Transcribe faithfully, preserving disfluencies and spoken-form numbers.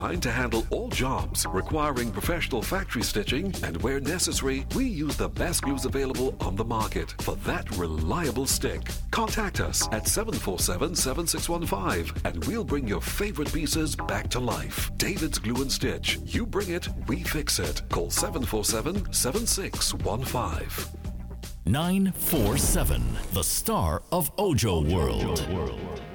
Designed to handle all jobs requiring professional factory stitching, and where necessary, we use the best glues available on the market for that reliable stick. Contact us at seven four seven, seven six one five and we'll bring your favorite pieces back to life. David's Glue and Stitch. You bring it, we fix it. Call seven four seven, seven six one five. nine four seven, the star of Ojo World.